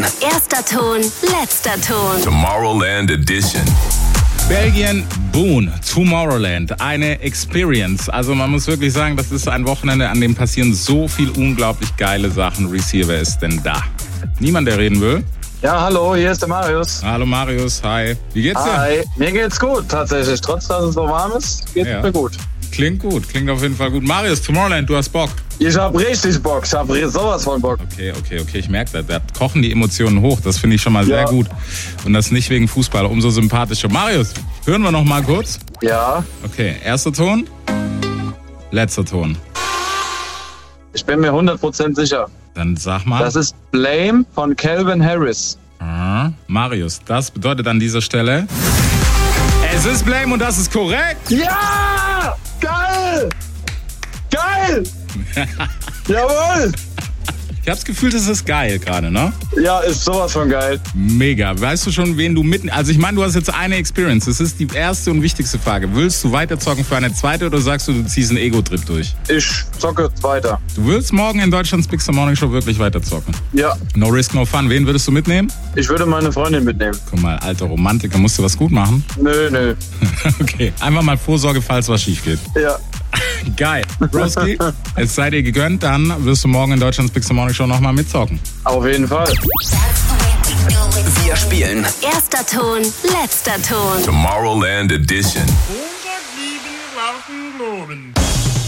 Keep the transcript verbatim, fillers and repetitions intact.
Erster Ton, letzter Ton. Tomorrowland Edition. Belgien, Boon, Tomorrowland, eine Experience. Also man muss wirklich sagen, das ist ein Wochenende, an dem passieren so viel unglaublich geile Sachen. Reese, wer ist denn da? Niemand, der reden will? Ja, hallo, hier ist der Marius. Hallo Marius, hi. Wie geht's dir? Hi, mir geht's gut tatsächlich. Trotz, dass es so warm ist, geht's Ja. mir gut. Klingt gut, klingt auf jeden Fall gut. Marius, Tomorrowland, du hast Bock. Ich hab richtig Bock, ich hab sowas von Bock. Okay, okay, okay, ich merke das. Da kochen die Emotionen hoch. Das finde ich schon mal sehr Ja. gut. Und das nicht wegen Fußball, umso sympathischer. Marius, hören wir noch mal kurz? Ja, Okay, erster Ton, letzter Ton. ich bin mir hundert Prozent sicher. Dann sag mal. Das ist Blame von Calvin Harris. Ah, Marius, das bedeutet an dieser Stelle, es ist Blame und das ist korrekt. Ja! Geil! Geil! Jawohl! Ich hab's Gefühl, das ist geil gerade, ne? Ja, ist sowas von geil. Mega. Weißt du schon, wen du mit... Also ich meine, du hast jetzt eine Experience. Das ist die erste und wichtigste Frage. Willst du weiterzocken für eine zweite oder sagst du, du ziehst einen Ego-Trip durch? Ich zocke weiter. Du willst morgen in Deutschlands Big Star Morning Show wirklich weiterzocken? Ja, No risk, no fun. Wen würdest du mitnehmen? ich würde meine Freundin mitnehmen. Guck mal, alter Romantiker, musst du was gut machen? Nö, nö. Okay, einfach mal Vorsorge, falls was schief geht. Ja. Geil. Broski, es sei dir gegönnt, dann wirst du morgen in Deutschlands Big Star Morning Show nochmal mitzocken. Auf jeden Fall. Wir spielen Erster Ton, letzter Ton. Tomorrowland Edition. hundert sieben Glauben Globen.